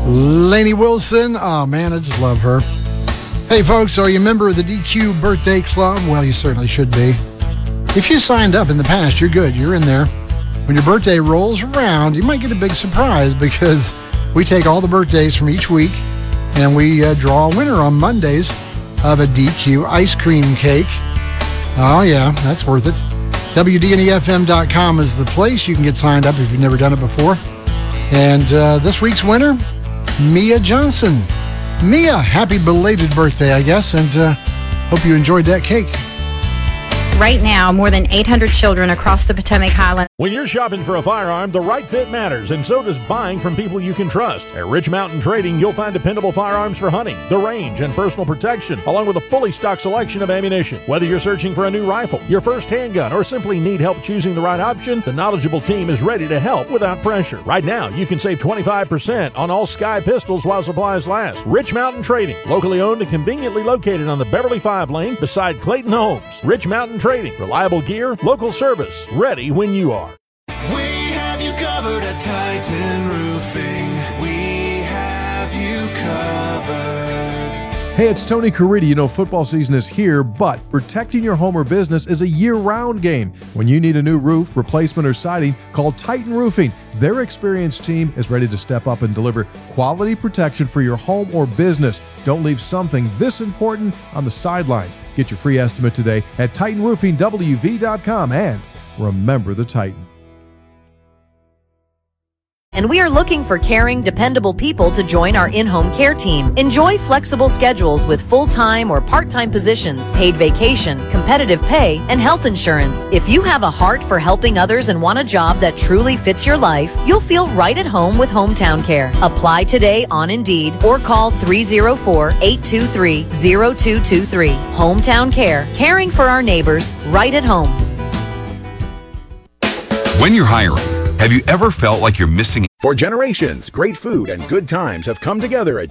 Lainey Wilson. Oh, man, I just love her. Hey, folks, are you a member of the DQ Birthday Club? Well, you certainly should be. If you signed up in the past, you're good. You're in there. When your birthday rolls around, you might get a big surprise because we take all the birthdays from each week and we draw a winner on Mondays of a DQ ice cream cake. Oh, yeah, that's worth it. WDNEFM.com is the place. You can get signed up if you've never done it before. And this week's winner, Mia Johnson. Mia, happy belated birthday, I guess, and hope you enjoyed that cake. Right now, more than 800 children across the Potomac Highlands. When you're shopping for a firearm, the right fit matters, and so does buying from people you can trust. At Rich Mountain Trading, you'll find dependable firearms for hunting, the range, and personal protection, along with a fully stocked selection of ammunition. Whether you're searching for a new rifle, your first handgun, or simply need help choosing the right option, the knowledgeable team is ready to help without pressure. Right now, you can save 25% on all Sky pistols while supplies last. Rich Mountain Trading, locally owned and conveniently located on the Beverly 5 lane beside Clayton Homes. Rich Mountain Trading, reliable gear, local service, ready when you are. We have you covered at Titan Roofing. We have you covered. Hey, it's Tony Caridi. You know, football season is here, but protecting your home or business is a year-round game. When you need a new roof, replacement, or siding, call Titan Roofing. Their experienced team is ready to step up and deliver quality protection for your home or business. Don't leave something this important on the sidelines. Get your free estimate today at TitanRoofingWV.com, and remember the Titan. And we are looking for caring, dependable people to join our in-home care team. Enjoy flexible schedules with full-time or part-time positions, paid vacation, competitive pay, and health insurance. If you have a heart for helping others and want a job that truly fits your life, you'll feel right at home with Hometown Care. Apply today on Indeed or call 304-823-0223. Hometown Care, caring for our neighbors right at home. When you're hiring, have you ever felt like you're missing? For generations, great food and good times have come together at